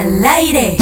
Al aire.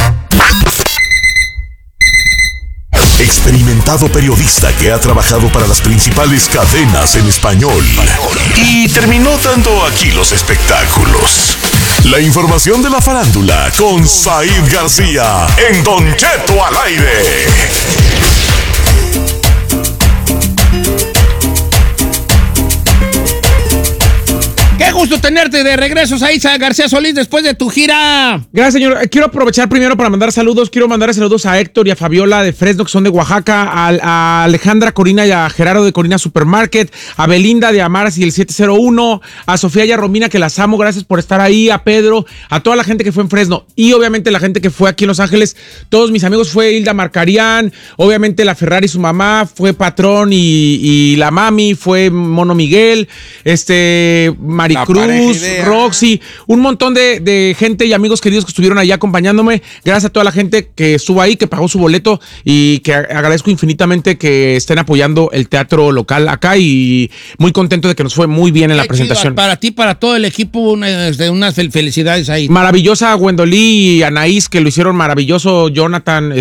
Experimentado periodista que ha trabajado para las principales cadenas en español y terminó dando aquí los espectáculos. La información de la farándula con Said García en Don Cheto al aire. Qué gusto tenerte de regreso, Said García Solís, después de tu gira. Gracias, señor. Quiero aprovechar primero para mandar saludos. Quiero mandar saludos a Héctor y a Fabiola de Fresno, que son de Oaxaca, a Alejandra Corina y a Gerardo de Corina Supermarket, a Belinda de Amaras y el 701, a Sofía y a Romina, que las amo. Gracias por estar ahí, a Pedro, a toda la gente que fue en Fresno y obviamente la gente que fue aquí en Los Ángeles. Todos mis amigos, fue Hilda Marcarián, obviamente la Ferrari, su mamá, fue Patrón y la mami, fue Mono Miguel, Maricruz, Roxy, un montón de gente y amigos queridos que estuvieron allá acompañándome. Gracias a toda la gente que estuvo ahí, que pagó su boleto y que agradezco infinitamente que estén apoyando el teatro local acá y muy contento de que nos fue muy bien en la presentación. Para ti, para todo el equipo, unas felicidades ahí. Maravillosa Gwendolí y Anaís, que lo hicieron maravilloso. Jonathan,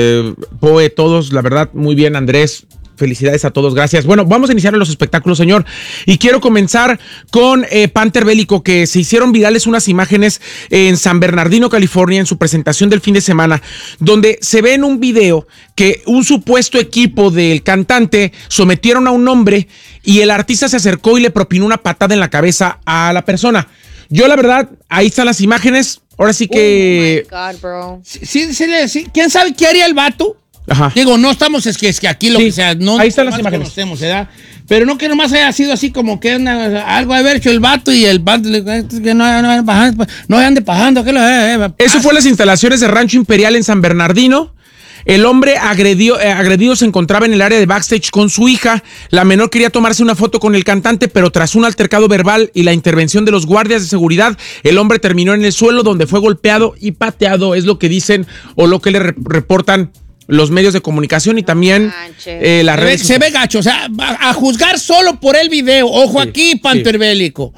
Poe, todos, la verdad, muy bien. Andrés, felicidades a todos, gracias. Bueno, vamos a iniciar los espectáculos, señor. Y quiero comenzar con Panther Bélico, que se hicieron virales unas imágenes en San Bernardino, California, en su presentación del fin de semana, donde se ve en un video que un supuesto equipo del cantante sometieron a un hombre y el artista se acercó y le propinó una patada en la cabeza a la persona. Yo, la verdad, ahí están las imágenes. Ahora sí que... Oh my God, bro. Sí. ¿Quién sabe qué haría el vato? Ajá. Digo, no estamos, es que aquí lo que sea, no. Ahí están las imágenes. Conocemos, ¿verdad? Pero no que nomás haya sido así como que algo de haber hecho el vato y el vato que no ande pajando. Eso fue las instalaciones de Rancho Imperial en San Bernardino. El hombre agredido se encontraba en el área de backstage con su hija. La menor quería tomarse una foto con el cantante, pero tras un altercado verbal y la intervención de los guardias de seguridad, el hombre terminó en el suelo donde fue golpeado y pateado. Es lo que dicen o lo que le reportan los medios de comunicación y también las redes. Se ve gacho, o sea, a juzgar solo por el video, ojo sí, aquí, Panther Bélico.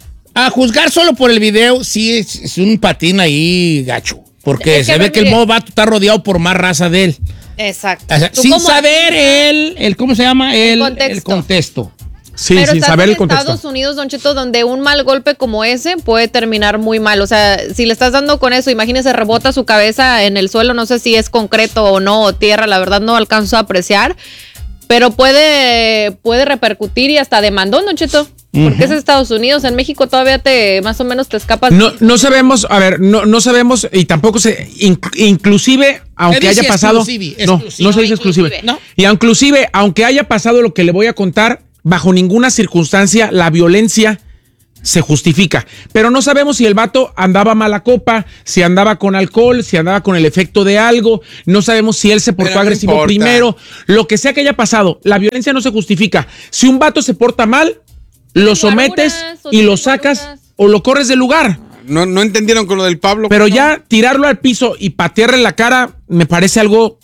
A juzgar solo por el video, sí es un patín ahí gacho. Porque se ve que el modo vato está rodeado por más raza de él. Exacto. O sea, sin saber el ¿cómo se llama? El contexto. Sí, pero sin saber el contexto. Estados Unidos, Don Cheto, donde un mal golpe como ese puede terminar muy mal. O sea, si le estás dando con eso, imagínese, rebota su cabeza en el suelo, no sé si es concreto o no, o tierra, la verdad no alcanzo a apreciar, pero puede repercutir y hasta demandó, Don Cheto. Porque es Estados Unidos, en México todavía más o menos te escapas. No sabemos, a ver, no sabemos y tampoco inclusive, aunque haya pasado. No se dice exclusive. ¿No? Y inclusive, aunque haya pasado lo que le voy a contar, bajo ninguna circunstancia la violencia se justifica. Pero no sabemos si el vato andaba mala copa, si andaba con alcohol, si andaba con el efecto de algo. No sabemos si él se portó agresivo primero. Lo que sea que haya pasado, la violencia no se justifica. Si un vato se porta mal, lo sometes y lo sacas o lo corres del lugar. No entendieron con lo del Pablo. Pero ya tirarlo al piso y patearle la cara me parece algo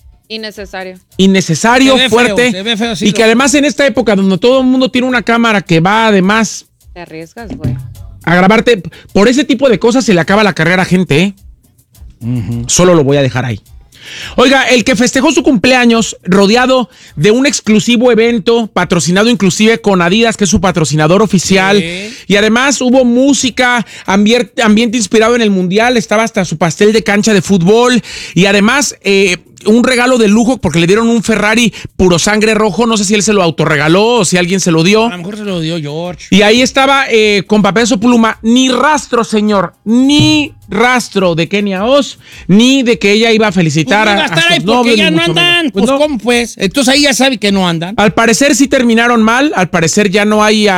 innecesario, fuerte. Se ve feo, sí, y que además en esta época donde todo el mundo tiene una cámara que va además te arriesgas, güey, a grabarte, por ese tipo de cosas se le acaba la carrera a gente, ¿eh? Solo lo voy a dejar ahí. Oiga, el que festejó su cumpleaños rodeado de un exclusivo evento, patrocinado inclusive con Adidas, que es su patrocinador oficial, y además hubo música, ambiente inspirado en el Mundial, estaba hasta su pastel de cancha de fútbol, y además un regalo de lujo porque le dieron un Ferrari puro sangre rojo, no sé si él se lo autorregaló o si alguien se lo dio. A lo mejor se lo dio George. Y ahí estaba con papel o pluma, ni rastro, señor, ni rastro de Kenia Oz, ni de que ella iba a felicitar a sus novios, ya no andan. Pues no. ¿Cómo pues? Entonces ahí ya sabe que no andan. Al parecer sí terminaron mal, al parecer ya no hay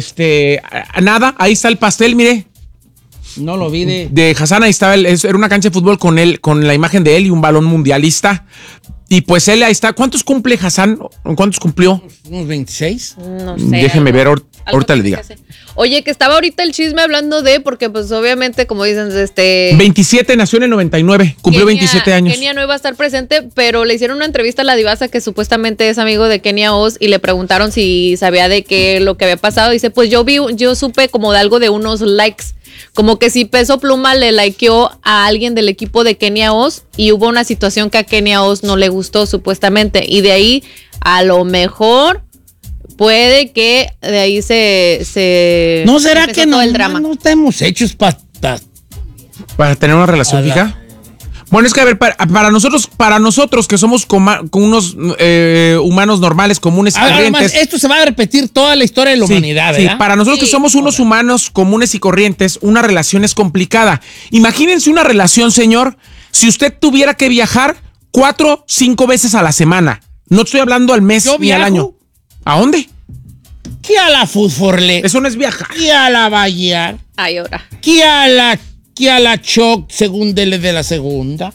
nada. Ahí está el pastel, mire. No lo vi de Hassan, ahí estaba, era una cancha de fútbol con él, con la imagen de él y un balón mundialista. Y pues él ahí está. ¿Cuántos cumple Hassan? ¿Cuántos cumplió? Unos 26. No sé. Déjeme ver, ahorita le diga. Oye, que estaba ahorita el chisme hablando porque pues obviamente, como dicen, 27, nació en el 99, cumplió 27 años. Kenia no iba a estar presente, pero le hicieron una entrevista a la divasa que supuestamente es amigo de Kenia Oz y le preguntaron si sabía de qué lo que había pasado. Dice, pues yo supe como de algo de unos likes como que si Peso Pluma le likeó a alguien del equipo de Kenia Oz y hubo una situación que a Kenia Oz no le gustó supuestamente, y de ahí a lo mejor puede que de ahí se ¿No será que no, el drama? No estamos hechos para tener una relación fija? Bueno, es que a ver, para nosotros que somos con unos humanos normales, comunes y corrientes. Además, esto se va a repetir toda la historia de la humanidad, ¿verdad? Sí, para nosotros que somos unos humanos comunes y corrientes, una relación es complicada. Imagínense una relación, señor, si usted tuviera que viajar 4, 5 veces a la semana. No estoy hablando al mes ni al año. ¿A dónde? ¿Qué a la Fusforle? Eso no es viajar. ¿Qué a la Bahía? Ay, ahora. ¿Qué a la Choc, según de la segunda?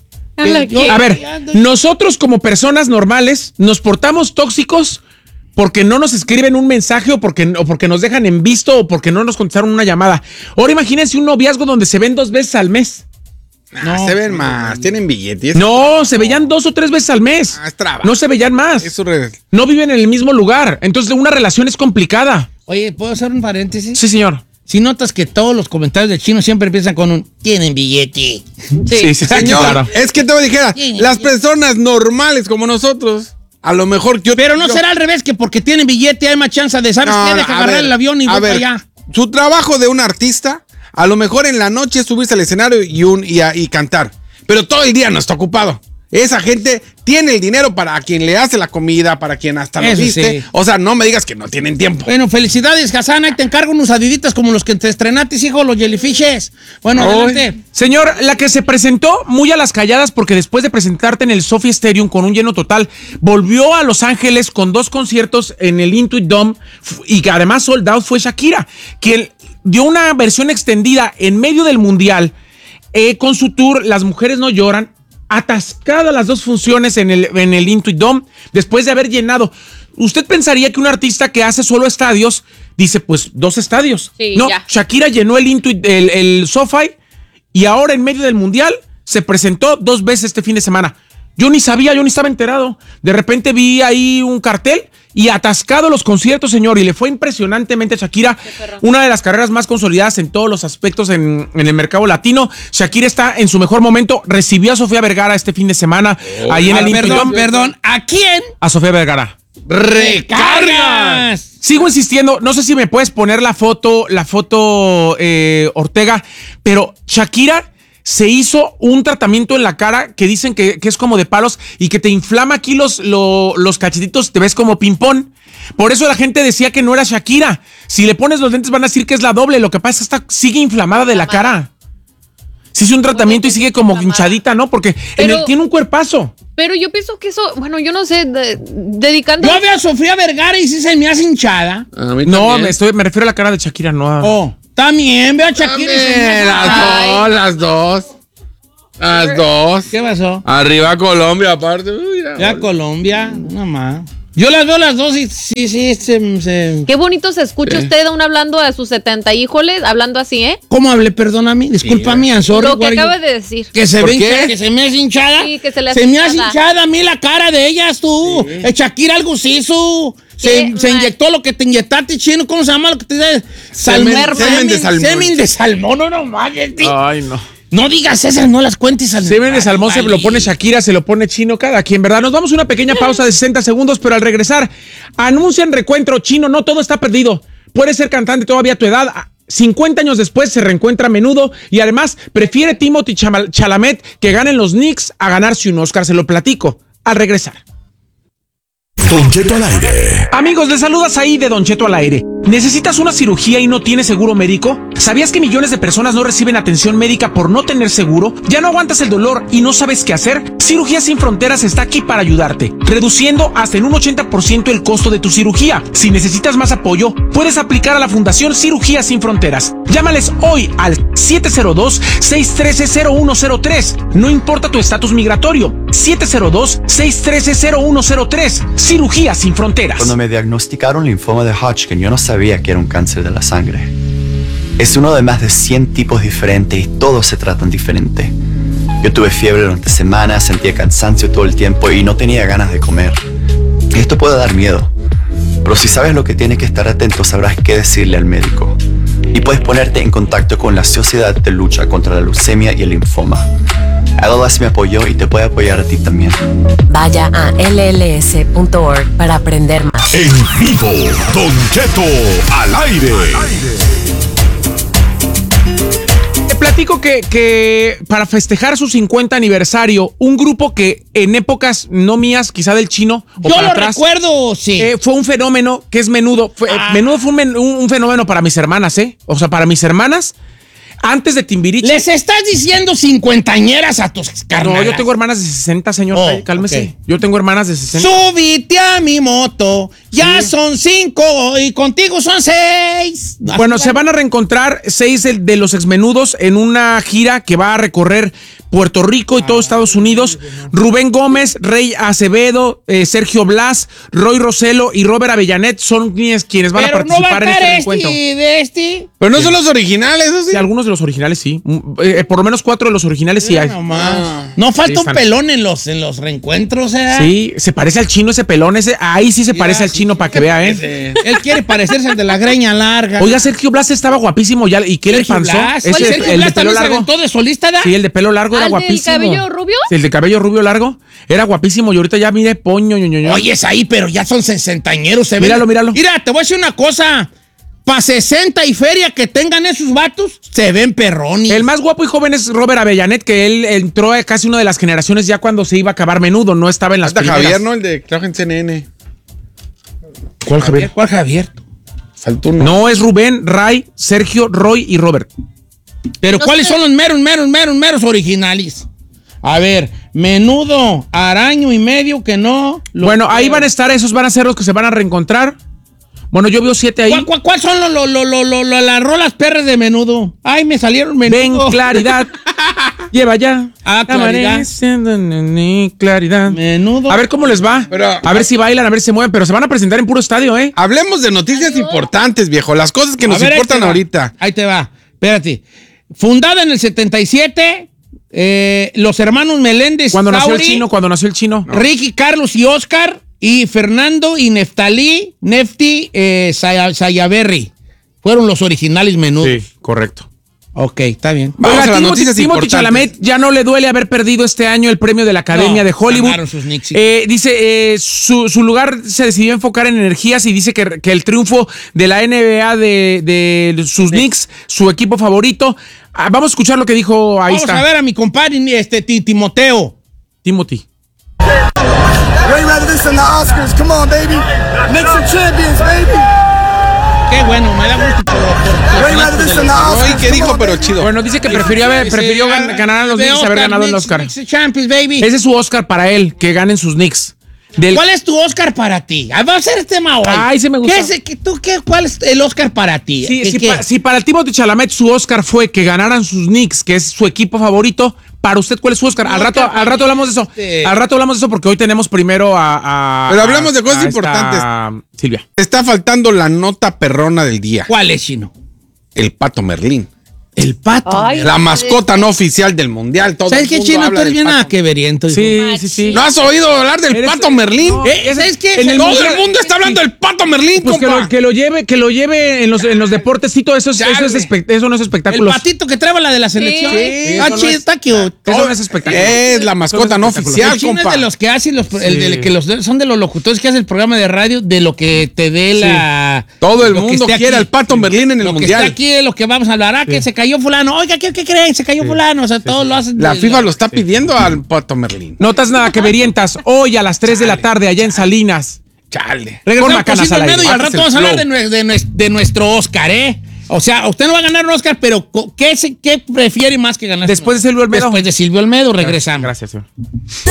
A ver, nosotros como personas normales nos portamos tóxicos porque no nos escriben un mensaje o porque nos dejan en visto o porque no nos contestaron una llamada. Ahora imagínense un noviazgo donde se ven 2 veces al mes. No, se ven más, tienen billetes. No, se veían 2 o 3 veces al mes. Es trabajo. No se veían más. No viven en el mismo lugar. Entonces una relación es complicada. Oye, ¿puedo hacer un paréntesis? Sí, señor. Si notas que todos los comentarios de Chino siempre empiezan con un tienen billete. Sí, señor. Claro. Es que te voy a decir, las personas normales como nosotros, a lo mejor que Pero no será al revés, que porque tienen billete hay más chance de, ¿sabes qué? Deja agarrar el avión y voy para allá. Su trabajo de un artista, a lo mejor en la noche es subirse al escenario y cantar, pero todo el día no está ocupado. Esa gente tiene el dinero para quien le hace la comida, para quien hasta lo viste. Sí. O sea, no me digas que no tienen tiempo. Bueno, felicidades, Hassan. Ahí te encargo unos adiditas como los que te estrenaste, hijo, los Jellyfishes. Bueno, adelante. Señor, la que se presentó muy a las calladas porque después de presentarte en el Sophie Stadium con un lleno total, volvió a Los Ángeles con 2 conciertos en el Intuit Dome y que además sold out fue Shakira, quien dio una versión extendida en medio del Mundial con su tour Las Mujeres No Lloran, atascada las 2 funciones en el Intuit Dome, después de haber llenado. Usted pensaría que un artista que hace solo estadios, dice, pues 2 estadios. Sí, no, ya. Shakira llenó el SoFi y ahora en medio del Mundial se presentó 2 veces este fin de semana. Yo ni sabía, yo ni estaba enterado. De repente vi ahí un cartel y atascado los conciertos, señor, y le fue impresionantemente a Shakira, una de las carreras más consolidadas en todos los aspectos en el mercado latino. Shakira está en su mejor momento, recibió a Sofía Vergara este fin de semana, ahí en el Intuit. Perdón, ¿a quién? A Sofía Vergara. ¡Recargas! Sigo insistiendo, no sé si me puedes poner la foto, Ortega, pero Shakira se hizo un tratamiento en la cara que dicen que es como de palos y que te inflama aquí los cachetitos, te ves como ping-pong. Por eso la gente decía que no era Shakira. Si le pones los lentes van a decir que es la doble. Lo que pasa es que sigue inflamada de la cara. Se hizo un tratamiento y sigue como hinchadita, ¿no? Porque tiene un cuerpazo. Pero yo pienso que eso, bueno, yo no sé, dedicando... Yo veo a Sofía Vergara y sí se me hace hinchada. No, me refiero a la cara de Shakira, no a... Oh. También veo a Shakira y se me las dos. ¿Qué pasó? Arriba Colombia, aparte. Ya Colombia, nada más. Yo las veo las dos y sí, se... Qué bonito se escucha usted aún hablando a sus 70, híjoles, hablando así, ¿eh? ¿Cómo hablé? Perdóname, discúlpame, sorry. Lo que acaba de decir. Que se ve hinchada, que se me hace hinchada. Sí, que se le hace Se me hace hinchada a mí la cara de ellas, tú. Sí. Shakira algo se hizo. Se inyectó lo que te inyectaste, Chino. ¿Cómo se llama lo que te dice? Semen de salmón. Semen de salmón, no mames, tío. Ay, no. No digas esas, no las cuentes al... Semen de salmón se lo pone Shakira, se lo pone Chino, cada quien, ¿verdad? Nos vamos a una pequeña pausa de 60 segundos, pero al regresar, anuncian reencuentro. Chino, no todo está perdido. Puedes ser cantante todavía a tu edad. 50 años después se reencuentra a menudo y además prefiere Timothée Chalamet que ganen los Knicks a ganarse un Oscar. Se lo platico al regresar. Don Cheto al aire. Amigos, les saluda Said de Don Cheto al aire. ¿Necesitas una cirugía y no tienes seguro médico? ¿Sabías que millones de personas no reciben atención médica por no tener seguro? ¿Ya no aguantas el dolor y no sabes qué hacer? Cirugías Sin Fronteras está aquí para ayudarte, reduciendo hasta en un 80% el costo de tu cirugía. Si necesitas más apoyo, puedes aplicar a la Fundación Cirugías Sin Fronteras. Llámales hoy al 702-613-0103. No importa tu estatus migratorio. 702-613-0103. Cirugías Sin Fronteras. Cuando me diagnosticaron linfoma de Hodgkin, yo no sabía que era un cáncer de la sangre. Es uno de más de 100 tipos diferentes y todos se tratan diferente. Yo tuve fiebre durante semanas, sentía cansancio todo el tiempo y no tenía ganas de comer. Esto puede dar miedo, pero si sabes lo que tienes que estar atento, sabrás qué decirle al médico. y puedes ponerte en contacto con la Sociedad de Lucha contra la Leucemia y el Linfoma. LLS me apoyó y te puede apoyar a ti también. Vaya a lls.org para aprender más. En vivo, Don Cheto al aire. Te platico que para festejar su 50 aniversario, un grupo que en épocas no mías, quizá del Chino o Yo para lo atrás, recuerdo, sí. fue un fenómeno que es Menudo. Menudo fue un fenómeno para mis hermanas, ¿eh? O sea, para mis hermanas, antes de Timbiriche. ¿Les estás diciendo cincuentañeras a tus carnalas? No, yo tengo hermanas de 60, señor. Cálmese. Ok. Yo tengo hermanas de 60. Súbite a mi moto, ya son 5 y contigo son 6. Bueno, se van a reencontrar 6 de los exmenudos en una gira que va a recorrer Puerto Rico y todo Estados Unidos. Rubén Gómez, Rey Acevedo, Sergio Blas, Roy Roselo y Robert Avellanet son quienes van a participar en este reencuentro. Pero no son los originales, ¿o sí? Sí, algunos de los originales sí. Por lo menos 4 de los originales sí hay. No falta Sí, un pelón en los reencuentros, ¿eh? Sí, se parece al Chino ese pelón ese. Ahí sí se parece al Chino para que vea, ¿eh? Él quiere parecerse al de la greña larga. Oiga, Sergio Blas estaba guapísimo ya. ¿Y qué le Sergio pasó? Blas. Ese, Sergio el de Blas pelo también se largo. aventó de solista, ¿da? Sí, el de pelo largo era ¿Al del guapísimo. cabello rubio? Sí, el de cabello rubio largo era guapísimo y ahorita ya mire poño, ñoño. Oye, es ahí, pero ya son sesentañeros. Míralo, míralo. Mira, te voy a decir una cosa. Pa' 60 y feria que tengan esos vatos, se ven perrones. El más guapo y joven es Robert Avellanet, que él entró a casi una de las generaciones ya cuando se iba a acabar Menudo, no estaba en las Hasta primeras. Javier, ¿no? El de que trabaja en CNN. ¿Cuál Javier? ¿Cuál Javier? Faltó uno. No, es Rubén, Ray, Sergio, Roy y Robert. Pero No ¿cuáles sé. son los meros originales? A ver, Menudo, araño y medio que no. Bueno, ahí van a estar, esos van a ser los que se van a reencontrar. Bueno, yo veo 7 ahí. ¿Cuál son las rolas perras de Menudo? Ay, me salieron Menudo. Ven, claridad. Lleva ya. Ah, claridad. Amaneciendo en claridad. Menudo. A ver cómo les va. Pero- a ver si bailan, a ver si se mueven, pero se van a presentar en puro estadio, ¿eh? Hablemos de noticias importantes, viejo. Las cosas que A nos ver, ahí importan te va. ahorita. Ahí te va. Espérate. Fundada en el 77, los hermanos Meléndez Cuando nació el Tauri, chino. Ricky, Carlos y Oscar, y Fernando y Nefti Sayaberry. Fueron los originales Menudos. Sí, correcto. Ok, está bien. Vamos a las Timothy noticias importantes. Chalamet ya no le duele haber perdido este año el premio de la Academia No, de Hollywood. ganaron sus Knicks, sí. Dice, su lugar se decidió enfocar en energías y dice que el triunfo de la NBA de sus Knicks, su equipo favorito. Vamos a escuchar lo que dijo, ahí Vamos está. a ver a mi compadre Timoteo. Timothy. You ain't rather this than the Oscars. Come on, baby. Knicks are champions, baby. Qué bueno, me da gusto You ain't rather this than the Oscars. Oye, ¿qué Come dijo? on, Pero baby. chido. Bueno, dice que prefirió ganar a los Knicks y haber ganado el Oscar. Champions, baby. Ese es su Oscar para él, que ganen sus Knicks. ¿Cuál es tu Oscar para ti? Va a ser tema hoy. Ay, sí me gusta. ¿Cuál es el Oscar para ti? Si para el Timothy Chalamet su Oscar fue que ganaran sus Knicks, que es su equipo favorito, para usted, ¿cuál es su Oscar? Al rato hablamos de eso. Al rato hablamos de eso porque hoy tenemos primero a Pero hablamos de cosas a esta importantes. Silvia. Te está faltando la nota perrona del día. ¿Cuál es, Chino? El Pato Merlín. El pato. Ay, La mascota no oficial del mundial. Todo ¿Sabes el qué, mundo Chino? Tú habla eres del bien Pato. aqueveriento. Sí. ¿No has oído hablar del Eres- Pato Merlín? No, ¿Sabes qué? en el Todo mundo- el mundo está hablando del Pato Merlín, Pues compa. que lo lleve en los deportes, Tito, eso no es El espectáculo. patito que trae la de la selección. Sí. Ah, Eso no chido, es- está cute. Eso no es espectáculo. Es la mascota no oficial, El Chino compa. es de los que hacen son de los locutores que hacen el programa de radio, de lo que te dé la. Todo el lo que mundo esté quiere aquí. al Pato Merlín en el Lo que mundial. está aquí es lo que vamos a hablar. Que se cayó fulano. Oiga, ¿qué creen? Se cayó fulano. O sea, todos lo hacen. La FIFA lo está pidiendo al Pato Merlín. Notas nada que verientas hoy a las 3 de la tarde allá en Salinas. Chale. Regresamos Con con Macanas Silvio al aire. Olmedo y al Antes rato el vamos a hablar flow. de nuestro Oscar, ¿eh? O sea, usted no va a ganar un Oscar, pero ¿qué prefiere más que ganar? Después de Silvio Olmedo. Después de Silvio Olmedo, regresamos. Gracias, señor.